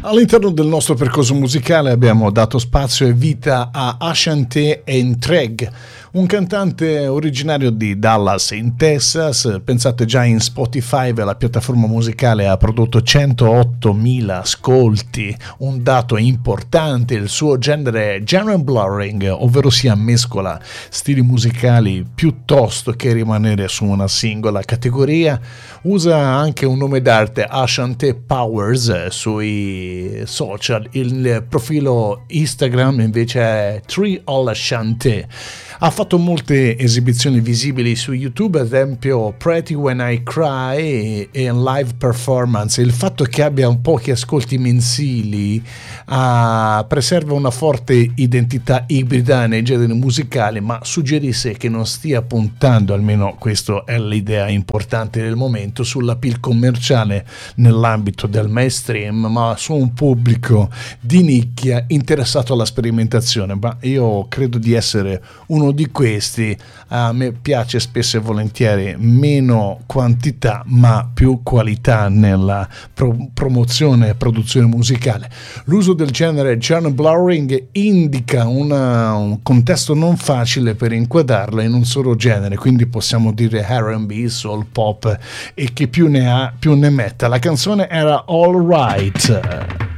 All'interno del nostro percorso musicale abbiamo dato spazio e vita a Ashanti Entreg, un cantante originario di Dallas in Texas. Pensate, già in Spotify, la piattaforma musicale, ha prodotto 108.000 ascolti, un dato importante. Il suo genere è genre blurring, ovvero sia mescola stili musicali piuttosto che rimanere su una singola categoria. Usa anche un nome d'arte, Ashanti Powers, sui social. Il profilo Instagram invece è Tree All Ashanti. Ha fatto molte esibizioni visibili su YouTube, ad esempio Pretty When I Cry e in live performance. Il fatto che abbia un pochi ascolti mensili preserva una forte identità ibrida nei generi musicali, ma suggerisce che non stia puntando, almeno questa è l'idea importante del momento, sull'appeal commerciale nell'ambito del mainstream, ma su un pubblico di nicchia interessato alla sperimentazione. Ma io credo di essere uno di questi. A me piace spesso e volentieri meno quantità ma più qualità nella promozione e produzione musicale. L'uso del genere genre blurring indica un contesto non facile per inquadrarlo in un solo genere, quindi possiamo dire R&B, soul pop, e chi più ne ha più ne metta. La canzone era All Right.